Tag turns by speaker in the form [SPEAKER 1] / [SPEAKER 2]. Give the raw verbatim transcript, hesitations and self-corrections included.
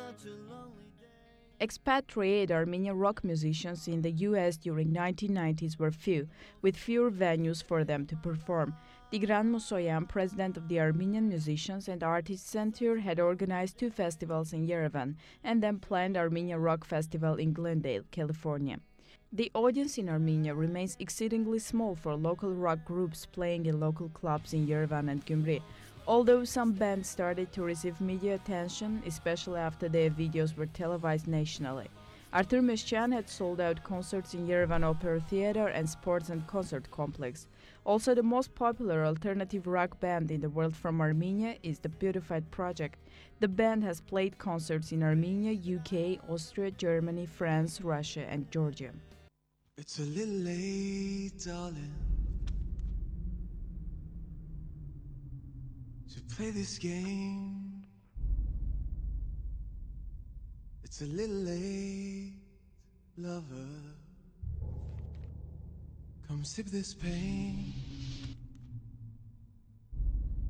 [SPEAKER 1] Expatriate Armenian rock musicians in the U S during nineteen nineties were few, with fewer venues for them to perform. Tigran Musoyan, president of the Armenian Musicians and Artists Center, had organized two festivals in Yerevan and then planned Armenian Rock Festival in Glendale, California. The audience in Armenia remains exceedingly small for local rock groups playing in local clubs in Yerevan and Gyumri, although some bands started to receive media attention, especially after their videos were televised nationally. Artur Mescian had sold out concerts in Yerevan Opera Theatre and Sports and Concert Complex. Also, the most popular alternative rock band in the world from Armenia is the Beautified Project. The band has played concerts in Armenia, U K, Austria, Germany, France, Russia, and Georgia.
[SPEAKER 2] It's a little late, darling, to play this game. It's a little late, lover. Come sip this pain.